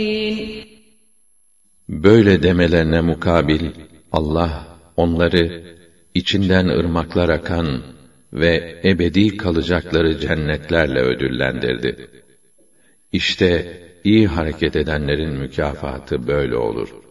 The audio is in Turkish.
Böyle demelerine mukabil Allah onları içinden ırmaklar akan ve ebedi kalacakları cennetlerle ödüllendirdi. İşte iyi hareket edenlerin mükafatı böyle olur.